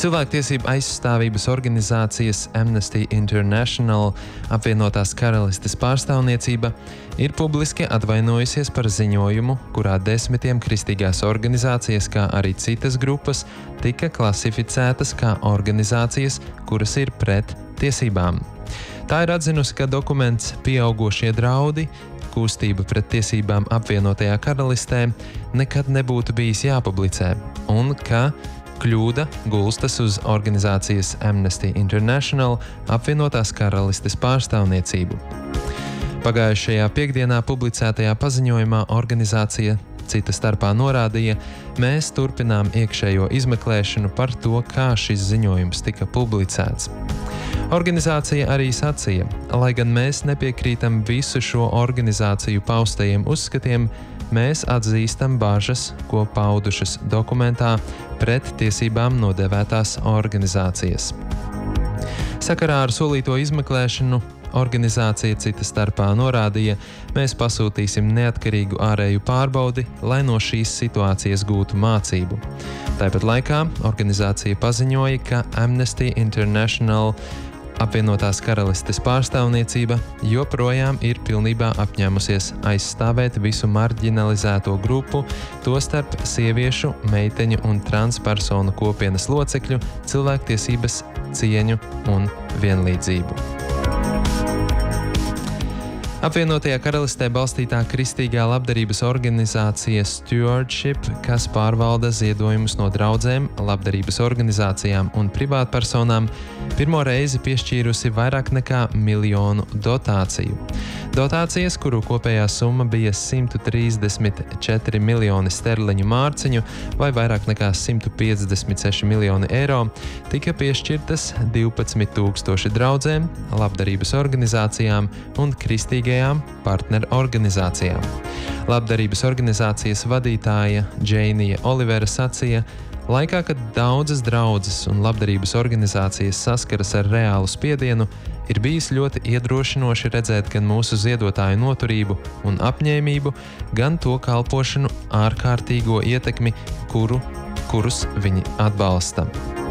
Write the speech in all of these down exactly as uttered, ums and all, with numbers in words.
Cilvēktiesību aizstāvības organizācijas Amnesty International apvienotās karalistes pārstāvniecība ir publiski atvainojusies par ziņojumu, kurā desmitiem kristīgās organizācijas, kā arī citas grupas, tika klasificētas kā organizācijas, kuras ir pret tiesībām. Tā ir atzinusi, ka dokuments Pieaugošie draudi, kustība pret tiesībām apvienotajā karalistē, nekad nebūtu bijis jāpublicē, un ka kļūda gulstas uz organizācijas Amnesty International apvienotās karalistes pārstāvniecību. Pagājušajā piekdienā publicētajā paziņojumā organizācija cita starpā norādīja, mēs turpinām iekšējo izmeklēšanu par to, kā šis ziņojums tika publicēts. Organizācija arī sacīja, lai gan mēs nepiekrītam visu šo organizāciju paustajiem uzskatiem, mēs atzīstam bažas, ko paudušas dokumentā pret tiesībām nodēvētās organizācijas. Sakarā ar solīto izmeklēšanu organizācija cita starpā norādīja, mēs pasūtīsim neatkarīgu ārēju pārbaudi, lai no šīs situācijas gūtu mācību. Tāpat laikā organizācija paziņoja, ka Amnesty International apvienotās karalistes pārstāvniecība joprojām ir pilnībā apņēmusies aizstāvēt visu marginalizēto grupu, tostarp sieviešu, meiteņu un transpersonu kopienas locekļu, cilvēktiesības, cieņu un vienlīdzību. Apvienotajā karalistē balstītā kristīgā labdarības organizācija Stewardship, kas pārvalda ziedojumus no draudzēm, labdarības organizācijām un privātpersonām, pirmo reizi piešķīrusi vairāk nekā miljonu dotāciju. Dotācijas, kuru kopējā summa bija simt trīsdesmit četri miljoni sterliņu mārciņu vai vairāk nekā simt piecdesmit seši miljoni eiro, tika piešķirtas divpadsmit tūkstoši draudzēm, labdarības organizācijām un kristīgajām partnerorganizācijām. Labdarības organizācijas vadītāja Džeinija Olivera sacīja, laikā, kad daudzas draudzes un labdarības organizācijas saskaras ar reālu spiedienu, ir bijis ļoti iedrošinoši redzēt gan mūsu ziedotāju noturību un apņēmību, gan to kalpošanu ārkārtīgo ietekmi, kuru, kurus viņi atbalsta.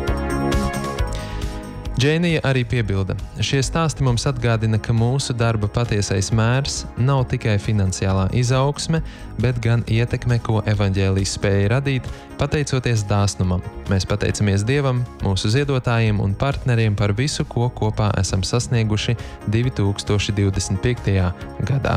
Džeinija arī piebilda, šie stāsti mums atgādina, ka mūsu darba patiesais mērs nav tikai finansiālā izaugsme, bet gan ietekme, ko evaņģēlijs spēja radīt, pateicoties dāsnumam. Mēs pateicamies Dievam, mūsu ziedotājiem un partneriem par visu, ko kopā esam sasnieguši divi tūkstoši divdesmit piektajā gadā.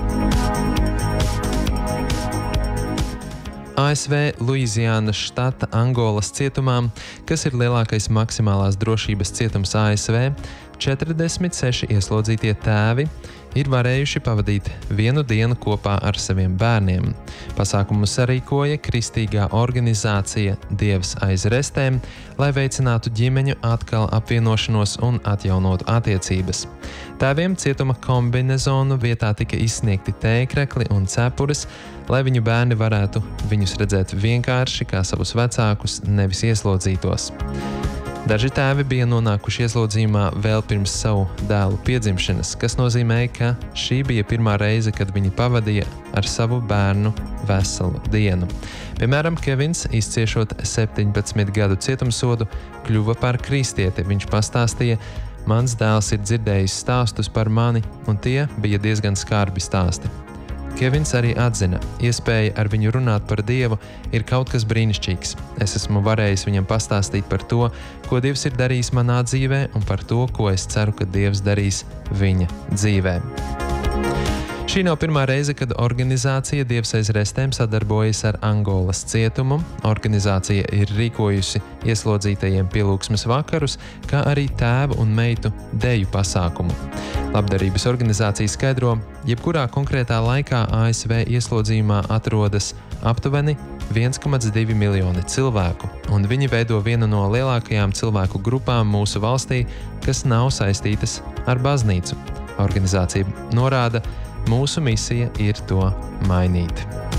A S V Luiziānas štata Angolas cietumā, kas ir lielākais maksimālās drošības cietums A S V, četrdesmit seši ieslodzītie tēvi ir varējuši pavadīt vienu dienu kopā ar saviem bērniem. Pasākumu sarīkoja kristīgā organizācija Dievs aiz restēm, lai veicinātu ģimeņu atkal apvienošanos un atjaunotu attiecības. Tēviem cietuma kombinezonu vietā tika izsniegti tēkrekli un cepures, lai viņu bērni varētu viņus redzēt vienkārši kā savus vecākus, nevis ieslodzītos. Daži tēvi bija nonākuši ieslodzījumā vēl pirms savu dēlu piedzimšanas, kas nozīmē, ka šī bija pirmā reize, kad viņi pavadīja ar savu bērnu veselu dienu. Piemēram, Kevins, izciešot septiņpadsmit gadu cietumsodu, kļuva par kristieti. Viņš pastāstīja, mans dēls ir dzirdējis stāstus par mani, un tie bija diezgan skarbi stāsti. Kevins arī atzina, iespēja ar viņu runāt par Dievu ir kaut kas brīnišķīgs. Es esmu varējis viņam pastāstīt par to, ko Dievs ir darījis manā dzīvē un par to, ko es ceru, ka Dievs darīs viņa dzīvē. Šī nav pirmā reize, kad organizācija Dievs aiz restēm sadarbojas ar Angolas cietumu. Organizācija ir rīkojusi ieslodzītajiem pielūgsmes vakarus, kā arī tēvu un meitu deju pasākumu. Labdarības organizācija skaidro, jebkurā konkrētā laikā A S V ieslodzījumā atrodas aptuveni viens komats divi miljoni cilvēku, un viņi veido vienu no lielākajām cilvēku grupām mūsu valstī, kas nav saistītas ar baznīcu. Organizācija norāda, mūsu misija ir to mainīt.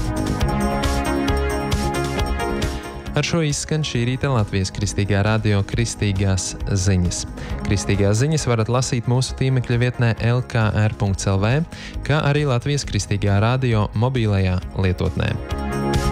Ar šo izskan šī rīta Latvijas Kristīgā radio Kristīgās ziņas. Kristīgās ziņas varat lasīt mūsu tīmekļa vietnē l k r punkts l v, kā arī Latvijas Kristīgā radio mobilajā lietotnē.